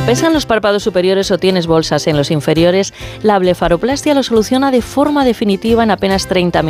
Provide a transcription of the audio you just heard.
¿Te pesan los párpados superiores o tienes bolsas en los inferiores? La blefaroplastia lo soluciona de forma definitiva en apenas 30 minutos.